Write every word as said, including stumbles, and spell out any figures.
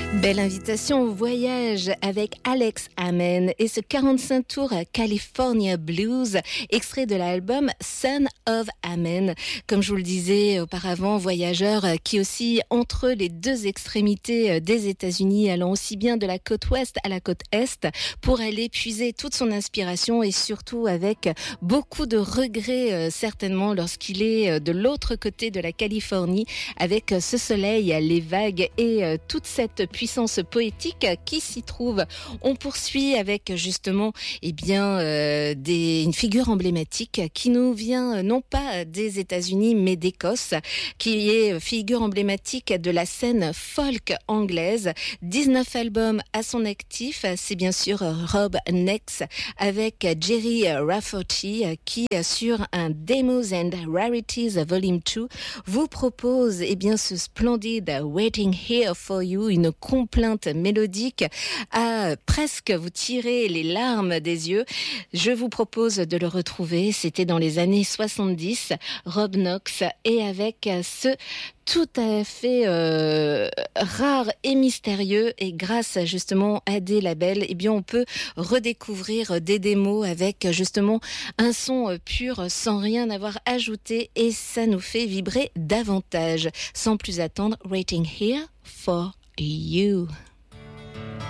Belle invitation au voyage avec Alex Amen et ce quarante-cinq tours California Blues, extrait de l'album Son of Amen. Comme je vous le disais auparavant, voyageur qui aussi entre les deux extrémités des États-Unis, allant aussi bien de la côte ouest à la côte est pour aller puiser toute son inspiration et surtout avec beaucoup de regrets certainement lorsqu'il est de l'autre côté de la Californie avec ce soleil, les vagues et toute cette puissance poétique qui s'y trouve. On poursuit avec justement eh bien, euh, des, une figure emblématique qui nous vient non pas des États-Unis mais d'Écosse, qui est figure emblématique de la scène folk anglaise. dix-neuf albums à son actif, c'est bien sûr Rob Nex avec Jerry Rafferty qui sur un Demos and Rarities Volume deux vous propose eh bien, ce splendide Waiting Here for You, une complainte mélodique à presque vous tirer les larmes des yeux. Je vous propose de le retrouver, c'était dans les années soixante-dix, Rob Knox, et avec ce tout à fait euh, rare et mystérieux, et grâce justement à des labels, eh bien on peut redécouvrir des démos avec justement un son pur sans rien avoir ajouté, et ça nous fait vibrer davantage. Sans plus attendre, Waiting Here for You.